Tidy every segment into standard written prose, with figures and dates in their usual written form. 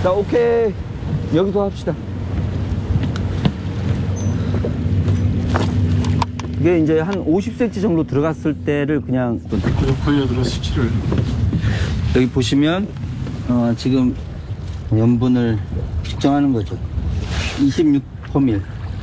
자, 오케이. 여기서 합시다. 이게 이제 한 50cm 정도 들어갔을 때를 그냥 걸려들어 수치를 여기 보시면 지금 염분을 측정하는 거죠. 26퍼밀.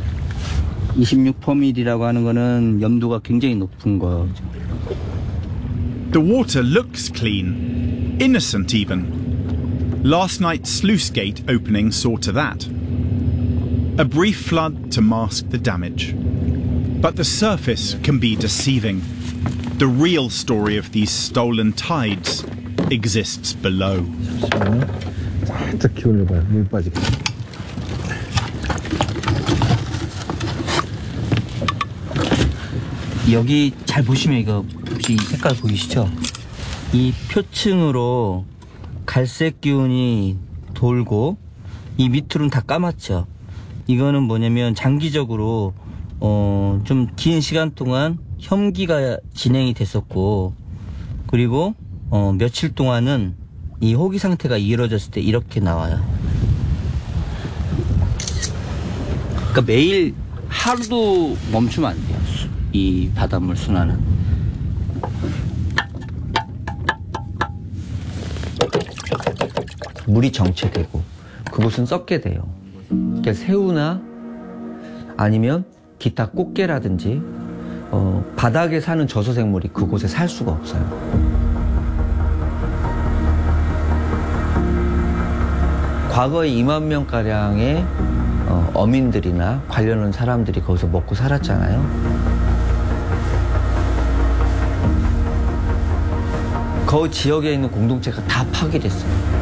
26퍼밀이라고 하는 거는 염도가 굉장히 높은 거죠. The water looks clean, innocent even. Last night's sluice gate opening saw to that. A brief flood to mask the damage. But the surface can be deceiving. The real story of these stolen tides exists below. 살짝 기울여봐요. 물 빠지게. 여기 잘 보시면 이거 혹시 색깔 보이시죠? 이 표층으로 갈색 기운이 돌고 이 밑으로는 다 까맣죠. 이거는 뭐냐면 장기적으로 좀 긴 시간 동안 혐기가 진행이 됐었고, 그리고 며칠 동안은 이 호기 상태가 이루어졌을 때 이렇게 나와요. 그러니까 매일 하루도 멈추면 안 돼요. 이 바닷물 순환은. 물이 정체되고 그곳은 썩게 돼요. 그러니까 새우나 아니면 기타 꽃게라든지 바닥에 사는 저소생물이 그곳에 살 수가 없어요. 과거에 2만 명가량의 어민들이나 관련한 사람들이 거기서 먹고 살았잖아요. 그 지역에 있는 공동체가 다 파괴됐어요.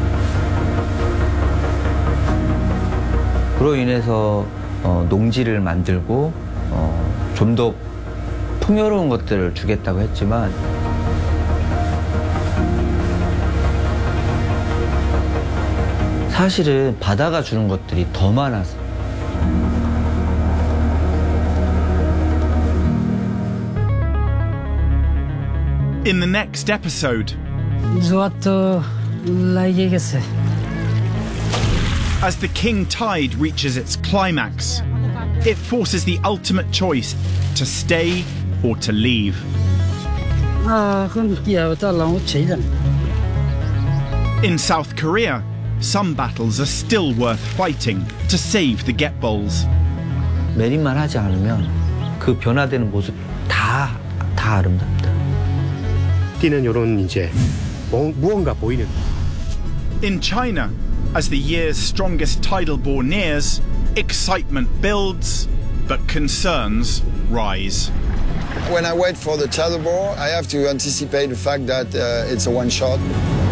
그로 인해서 농지를 만들고 좀 더 풍요로운 것들을 주겠다고 했지만 사실은 바다가 주는 것들이 더 많았어요. In the next episode, as the king tide reaches its climax, it forces the ultimate choice to stay or to leave. In South Korea, some battles are still worth fighting to save the getballs. 매립만 하지 않으면 그 변화되는 모습 다 아름답다. 뛰는 요런 이제 무언가 보이는. In China, as the year's strongest tidal bore nears, excitement builds, but concerns rise. When I wait for the tidal bore, I have to anticipate the fact that it's a one shot.